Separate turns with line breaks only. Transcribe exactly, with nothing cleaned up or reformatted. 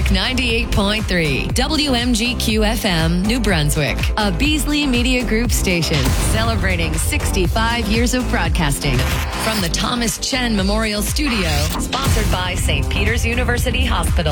Talk ninety-eight point three, W M G Q F M, New Brunswick, a Beasley Media Group station celebrating sixty-five years of broadcasting from the Thomas Chen Memorial Studio, sponsored by Saint Peter's University Hospital.